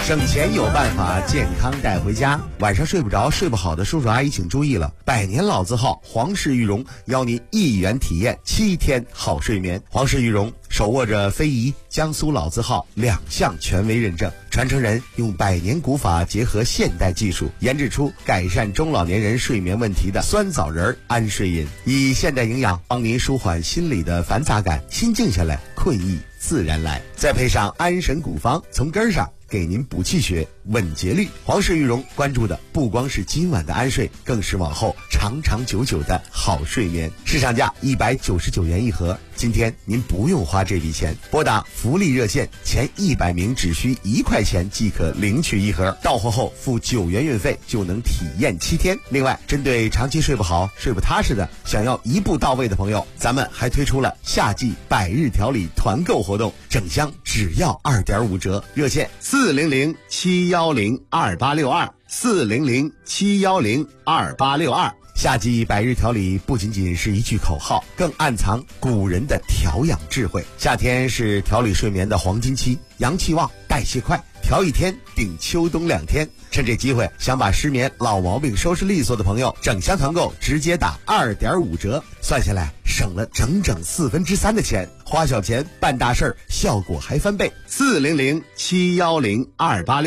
省钱有办法，健康带回家。晚上睡不着、睡不好的叔叔阿姨请注意了，百年老字号皇氏玉荣邀您一元体验7天好睡眠。皇氏玉荣手握着非遗、江苏老字号2项权威认证，传承人用100年古法结合现代技术，研制出改善中老年人睡眠问题的酸枣仁安睡饮，以现代营养帮您舒缓心理的繁杂感，心静下来，困意自然来。再配上安神古方，从根上给您补气血、稳节律。皇氏玉荣关注的不光是今晚的安睡，更是往后长长久久的好睡眠。市场价199元一盒，今天您不用花这笔钱，拨打福利热线，前100名只需1块钱即可领取一盒，到货后付9元运费就能体验7天。另外，针对长期睡不好、睡不踏实的，想要一步到位的朋友，咱们还推出了夏季100日调理团购活动，整箱只要2.5折，热线400-710-2862，400-710-2862。夏季100日调理不仅仅是一句口号，更暗藏古人的调养智慧。夏天是调理睡眠的黄金期，阳气旺，代谢快，调1天顶秋冬2天。趁这机会，想把失眠老毛病收拾利索的朋友，整箱团购直接打2.5折，算下来省了整整3/4的钱，花小钱办大事儿，效果还翻倍。400-710-2862。